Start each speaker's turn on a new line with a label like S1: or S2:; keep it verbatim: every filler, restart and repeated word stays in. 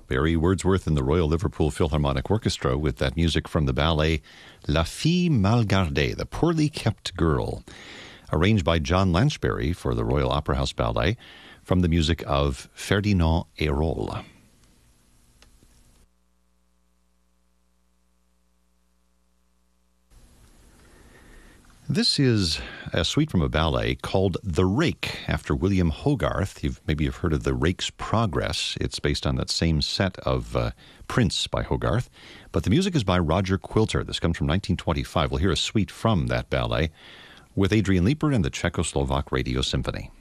S1: Barry Wordsworth and the Royal Liverpool Philharmonic Orchestra with that music from the ballet La Fille Mal Gardée, The Poorly Kept Girl, arranged by John Lanchbery for the Royal Opera House Ballet from the music of Ferdinand Hérold. This is a suite from a ballet called The Rake, after William Hogarth. You've, maybe you've heard of The Rake's Progress. It's based on that same set of uh, Prince by Hogarth. But the music is by Roger Quilter. This comes from nineteen twenty-five. We'll hear a suite from that ballet with Adrian Leeper and the Czechoslovak Radio Symphony.